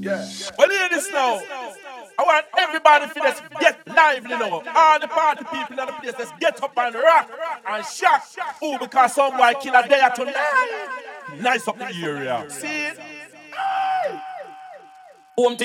Well, hear this now. I want everybody to just get lively now. All the party people in the place, let's get up and rock and shock. Oh, because some boy kill a day tonight. Nice up the area. See it?